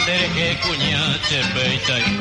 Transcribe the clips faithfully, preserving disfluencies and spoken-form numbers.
perché cugnace peita il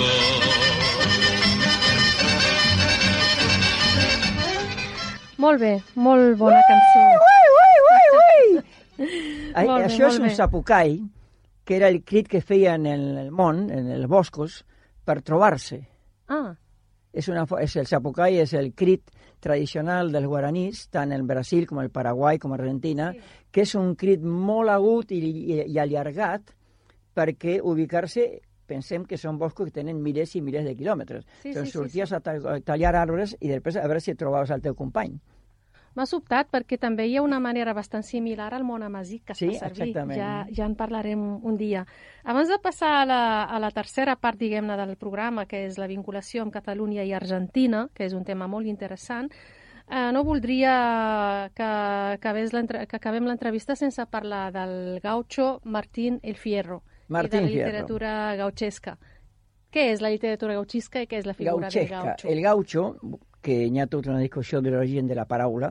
Molt bé, molt bona cançó. Ui, ui, ui, ui! Ai, Molt bé, això és molt un bé. sapucai, que era el crit que feien en el món, en els boscos, per trobar-se. Ah, És una, fo- és el sapucai és el crit tradicional dels guaranís, tant en Brasil com el Paraguai com Argentina, que és un crit molt agut i, i, i allargat perquè ubicar-se, pensem que són boscos que tenen milers i milers de quilòmetres. Sí, doncs sí, sí, sorties a, ta- a tallar arbres i després a veure si trobaves el teu company. m'ha sobtat perquè també hi ha una manera bastant similar al món amazigh que es Sí, fa servir. exactament. Ja, ja en parlarem un dia. Abans de passar a la, a la tercera part, diguem-ne, del programa, que és la vinculació amb Catalunya i Argentina, que és un tema molt interessant, eh, no voldria que, acabés l'entre- que acabem l'entrevista sense parlar del gaucho Martín El Fierro Martín i de la Fierro. literatura gauchesca. Què és la literatura gauchesca i què és la figura del Gauchesca. gaucho? El gaucho, que hi ha tota una discussió de l'origen de la paraula,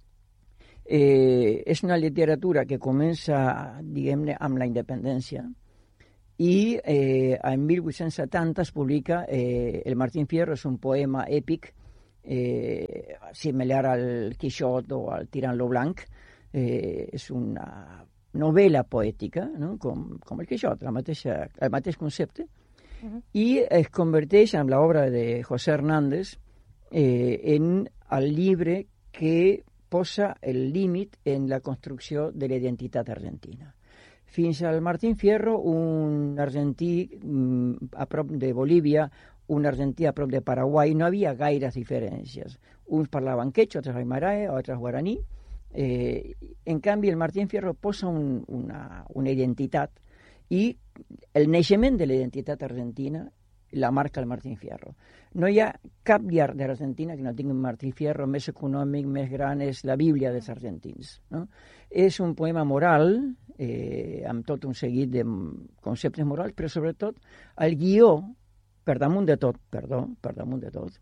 eh, és una literatura que comença, diguem-ne, amb la independència i eh, en mil vuit-cents setanta es publica eh, el Martín Fierro, és un poema èpic eh, similar al Quixot o al Tirant lo Blanc, eh, és una novel·la poètica, no? com, com el Quixot, la mateixa, el mateix concepte, i es converteix en l'obra de José Hernández eh, en el llibre que posa el límit en la construcció de la identitat argentina. Fins al Martín Fierro, un argentí mm, a prop de Bolívia, un argentí a prop de Paraguai, no havia gaires diferències. Uns parlaven quechua, altres aymarae, altres guaraní. Eh, en canvi, el Martín Fierro posa un, una, una identitat i el naixement de la identitat argentina la marca el Martín Fierro. No hi ha cap llar de l'Argentina que no tingui un Martín Fierro més econòmic, més gran, és la Bíblia dels argentins. No? És un poema moral, eh, amb tot un seguit de conceptes morals, però sobretot el guió, per damunt de tot, perdó, per damunt de tot,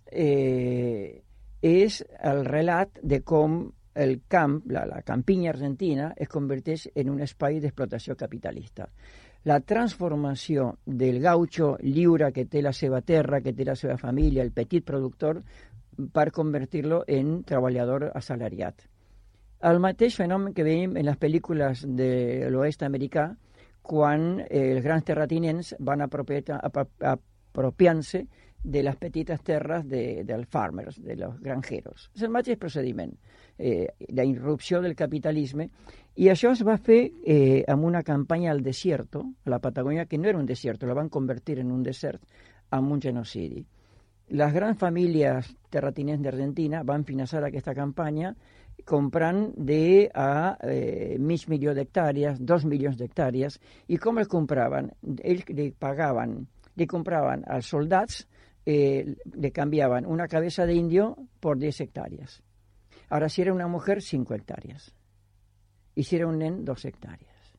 eh, és el relat de com el camp, la, la campinya argentina, es converteix en un espai d'explotació capitalista. La transformació del gaucho lliure que té la seva terra, que té la seva família, el petit productor, per convertir-lo en treballador assalariat. El mateix fenomen que veiem en les pel·lícules de l'oest americà, quan eh, els grans terratinents van apropiant-se de les petites terres de, dels farmers, de los granjeros. És el mateix procediment, eh, la irrupció del capitalisme, i això es va fer eh, amb una campanya al desierto, a la Patagònia, que no era un desierto, la van convertir en un desert amb un genocidi. Les grans famílies terratinents d'Argentina van finançar aquesta campanya comprant de a eh, mig milió d'hectàrees, dos milions d'hectàrees, i com els compraven? Ells li pagaven, li compraven als soldats, eh, le cambiaban una cabeza de indio por diez hectáreas. Ahora, si era una mujer, cinco hectáreas. Y si era un nen, dos hectáreas.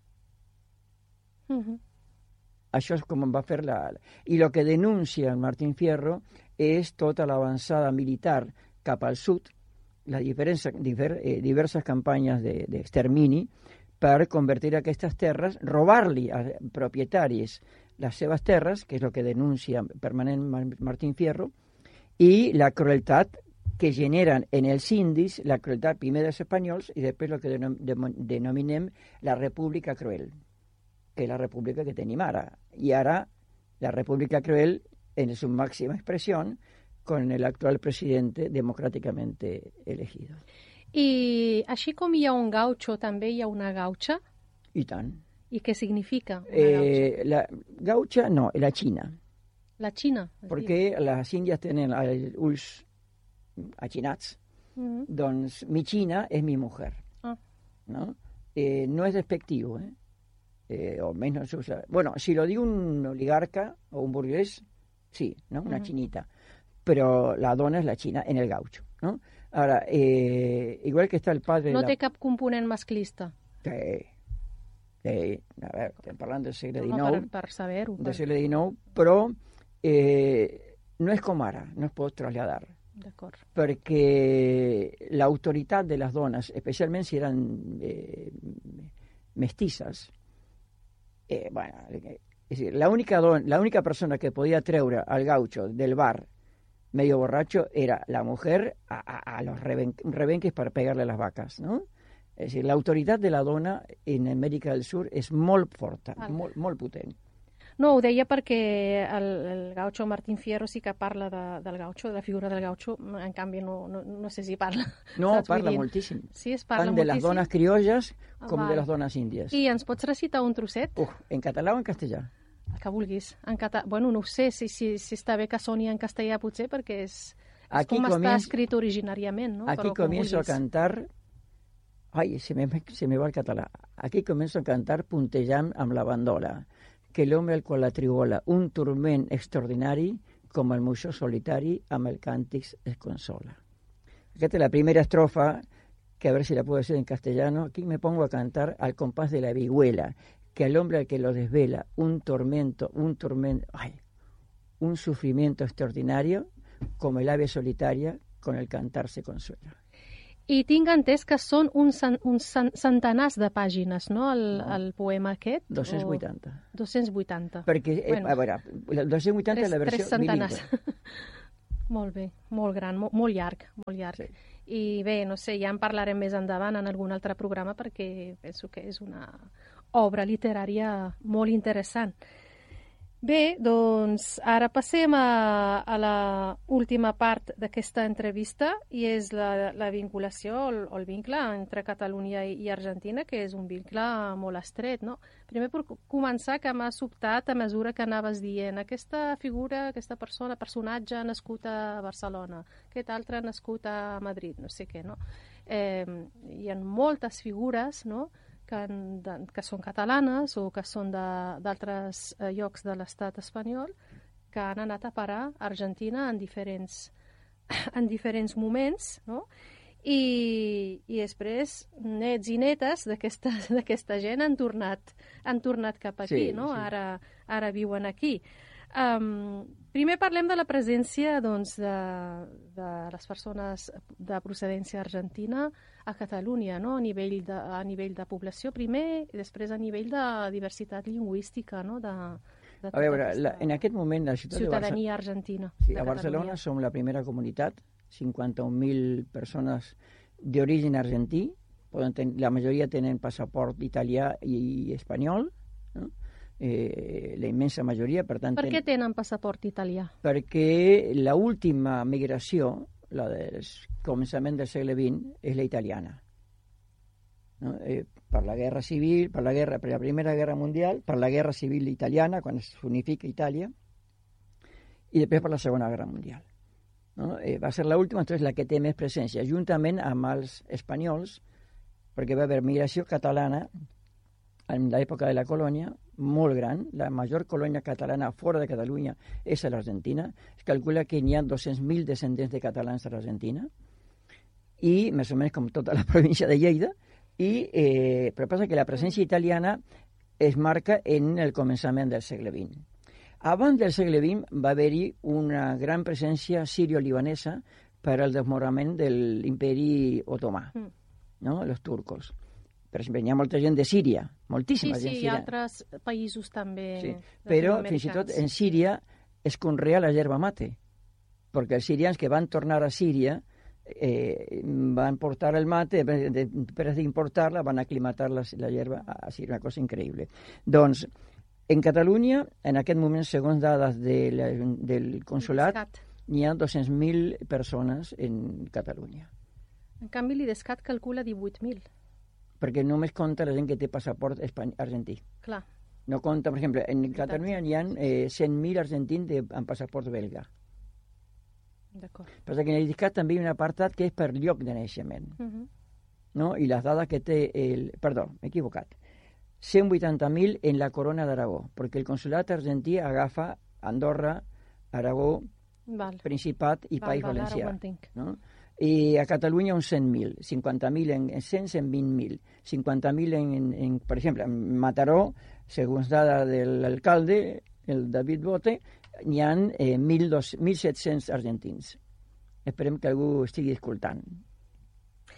Uh-huh. Això és com va fer la... I el que denuncia el Martín Fierro és tota l'avançada militar cap al sud, les diverses, diver, eh, diverses campanyes d'extermini de, per convertir aquestes terres, robar-li a propietaris les seves terres, que és el que denuncia permanent Martín Fierro, i la crueltat que generen en els indis, la crueltat primer dels espanyols i després el que denom, denominem la república cruel, que és la república que tenim ara. I ara la república cruel en su máxima expresión con el actual presidente democráticamente elegido. I així com hi ha un gaucho, també hi ha una gaucha? I tant. I què significa una eh, la gaucha, no, la China. La Xina? Perquè diu. Les índies tenen els ulls achinats, mm-hmm. doncs mi China és mi mujer. Ah. ¿No? Eh, no es despectivo, ¿eh? Eh, o almenys no se usa. Bueno, si lo diu un oligarca o un burgués, sí, ¿no? Una uh-huh. chinita. Però la dona és la Xina en el gaucho, ¿no? Ara, eh, igual que està el padre... No la... té cap component masclista? Sí. Sí. A veure, estem parlant del segle no, dinou. Per, per saber-ho. Del segle dinou, però eh, no és com ara, no es pot traslladar. D'acord. Perquè l'autoritat de les dones, especialment si eren eh, mestisses, eh, bueno, És a dir, l'única don, l'única persona que podia treure al gaucho del bar medio borracho era la mujer a, a, a los reben, rebenques per pegar-le les vaques, no? És a dir, l'autoritat de la dona en Amèrica del Sur és molt forta, molt, molt potent. No, ho deia perquè el, el gaucho Martín Fierro sí que parla de, del gaucho, de la figura del gaucho, en canvi no, no, no sé si parla. No, parla moltíssim. Sí, es parla Tant de moltíssim. les dones criolles com Val. de les dones índies. I ens pots recitar un trosset? Uh, en català o en castellà? El que vulguis. En cata... Bueno, no ho sé, si, si, si està bé que soni en castellà potser, perquè és, és Aquí com comienzo, està escrit originàriament, no? Aquí Però com comienzo a vulguis. cantar... Ai, se me, se me va el català. Aquí comienzo a cantar puntejant amb la bandola, que l'home al qual la tribola, un turment extraordinari, com el moixó solitari, amb el càntic es consola. Aquesta es la primera estrofa, que a ver si la puedo decir en castellano. Aquí me pongo a cantar al compás de la vihuela, que al hombre al que lo desvela, un tormento, un tormento, ay, un sufrimiento extraordinario, como el ave solitaria, con el cantar se consuela. I tinc entès que són uns un centenars de pàgines, no?, el, no. el poema aquest? dos-cents vuitanta. O... dos-cents vuitanta. Perquè, eh, bueno, a veure, el dos-cents vuitanta és la versió tres centenars. bilingüe. Molt bé, molt gran, molt, molt llarg, molt llarg. Sí. I bé, no sé, ja en parlarem més endavant en algun altre programa perquè penso que és una obra literària molt interessant. Bé, doncs ara passem a, a la última part d'aquesta entrevista i és la, la vinculació o el, el vincle entre Catalunya i, i Argentina, que és un vincle molt estret, no? Primer per començar, que m'ha sobtat a mesura que anaves dient aquesta figura, aquesta persona, personatge nascut a Barcelona, aquest altre nascut a Madrid, no sé què, no? Eh, hi ha moltes figures, no?, que, han, de, que són catalanes o que són d'altres eh, llocs de l'estat espanyol que han anat a parar a Argentina en diferents, en diferents moments, no? I, i després nets i netes d'aquesta gent han tornat, han tornat cap aquí, sí, no? Sí. Ara, ara viuen aquí. Um, primer parlem de la presència, doncs, de, de les persones de procedència argentina a Catalunya, no? a, nivell de, a nivell de població primer i després a nivell de diversitat lingüística, no? de, de a veure, la, en aquest moment la ciutat ciutadania de Barcelona, argentina. Sí, a Barcelona som la primera comunitat, cinquanta-un mil persones d'origen argentí, poden ten, la majoria tenen passaport italià i espanyol, no? Eh, la immensa majoria, per tant... Per què ten... tenen passaport italià? Perquè la última migració, la del començament del segle vint, és la italiana. No? Eh, per la guerra civil, per la, guerra, per la Primera Guerra Mundial, per la guerra civil italiana, quan s'unifica Itàlia, i després per la Segona Guerra Mundial. No? Eh, va ser l'última, doncs la que té més presència, juntament amb els espanyols, perquè va haver migració catalana en l'època de la colònia, molt gran. La major colònia catalana fora de Catalunya és a l'Argentina. Es calcula que hi ha dos-cents mil descendents de catalans a l'Argentina, i més o menys com tota la província de Lleida, i, eh, però passa que la presència italiana es marca en el començament del segle vint. Abans del segle vint va haver-hi una gran presència sirio-libanesa per al desmorament de l'imperi otomà, mm. no? Els turcos. Per exemple, hi ha molta gent de Síria, moltíssima sí, gent sí, síria. Sí, i altres països també. Sí. Però fins i tot en Síria es conrea la yerba mate, perquè els sirians que van tornar a Síria eh, van portar el mate, després d'importar-la van aclimatar la, la yerba a Síria, una cosa increïble. Doncs, en Catalunya, en aquest moment, segons dades de la, del consulat, n'hi ha dos-cents mil persones en Catalunya. En canvi, l'IDESCAT calcula divuit mil. Perquè només compta la gent que té passaport argentí. Clar. No compta, per exemple, en Catalunya hi ha eh, cent mil argentins de, amb passaport belga. D'acord. Però que en l'IDESCAT també hi ha un apartat que és per lloc de naixement. Uh -huh. No? I les dades que té el... Perdó, m'he equivocat. cent vuitanta mil en la Corona d'Aragó, perquè el consulat argentí agafa Andorra, Aragó, Val. Principat i Val, País Val, Valencià. No? I a Catalunya uns cent mil, cinquanta mil en cent, cent vint mil, cinquanta mil en, en, en, per exemple, en Mataró, segons dada de l'alcalde, el David Bote, n'hi ha eh, mil set-cents argentins. Esperem que algú estigui escoltant.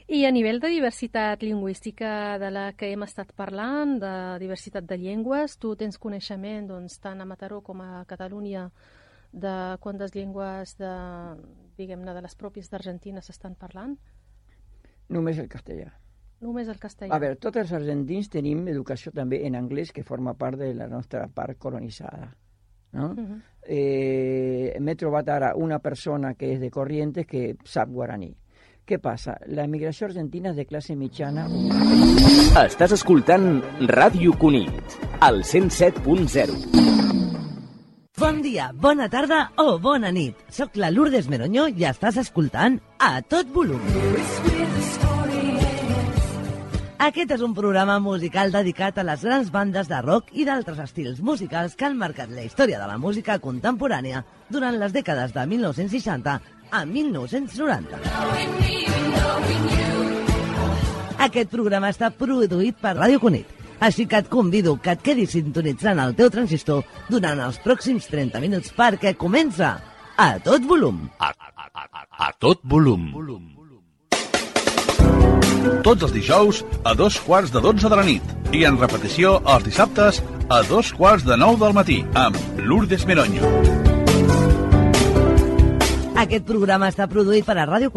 I a nivell de diversitat lingüística de la que hem estat parlant, de diversitat de llengües, tu tens coneixement, doncs, tant a Mataró com a Catalunya, de quantes llengües de, diguem-ne, de les pròpies d'Argentina s'estan parlant? Només el castellà. Només el castellà. A veure, tots els argentins tenim educació també en anglès, que forma part de la nostra part colonitzada. No? Uh-huh. eh, M'he trobat ara una persona que és de Corrientes que sap guaraní. Què passa? La immigració argentina és de classe mitjana. Estàs escoltant Ràdio Cunit, al cent set punt zero. Bon dia, bona tarda o bona nit. Soc la Lourdes Meroñó i estàs escoltant A Tot Volum. Aquest és un programa musical dedicat a les grans bandes de rock i d'altres estils musicals que han marcat la història de la música contemporània durant les dècades de mil nou-cents seixanta a mil nou-cents noranta. Aquest programa està produït per Ràdio Cunit, així que et convido que et quedis sintonitzant el teu transistor durant els pròxims trenta minuts perquè comença A Tot Volum. A, a, a, a tot volum. Tots els dijous a dos quarts de dotze de la nit i en repetició els dissabtes a dos quarts de nou del matí amb Lourdes Meroño. Aquest programa està produït per a Ràdio Cunit.